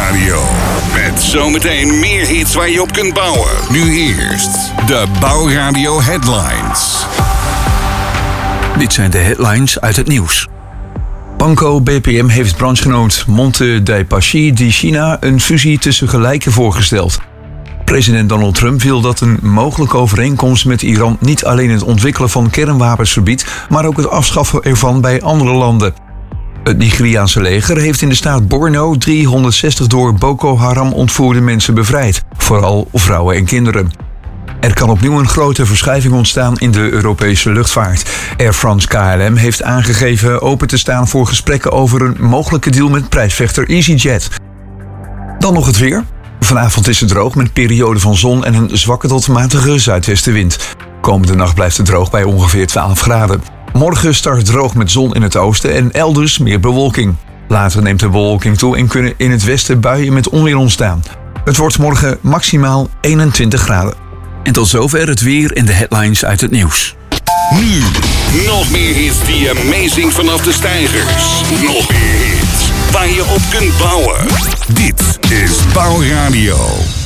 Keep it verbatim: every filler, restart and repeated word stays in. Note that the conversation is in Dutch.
Bouwradio. Met zometeen meer hits waar je op kunt bouwen. Nu eerst de Bouwradio Headlines. Dit zijn de headlines uit het nieuws. Banco B P M heeft branchegenoot Monte dei Paschi di China een fusie tussen gelijken voorgesteld. President Donald Trump wil dat een mogelijke overeenkomst met Iran niet alleen het ontwikkelen van kernwapens verbiedt, maar ook het afschaffen ervan bij andere landen. Het Nigeriaanse leger heeft in de staat Borno driehonderdzestig door Boko Haram ontvoerde mensen bevrijd, vooral vrouwen en kinderen. Er kan opnieuw een grote verschuiving ontstaan in de Europese luchtvaart. Air France K L M heeft aangegeven open te staan voor gesprekken over een mogelijke deal met prijsvechter EasyJet. Dan nog het weer. Vanavond is het droog met perioden van zon en een zwakke tot matige zuidwestenwind. Komende nacht blijft het droog bij ongeveer twaalf graden. Morgen start droog met zon in het oosten en elders meer bewolking. Later neemt de bewolking toe en kunnen in het westen buien met onweer ontstaan. Het wordt morgen maximaal eenentwintig graden. En tot zover het weer en de headlines uit het nieuws. Nu, nog meer hits die je meezingt vanaf de steigers. Nog meer hits waar je op kunt bouwen. Dit is Bouwradio.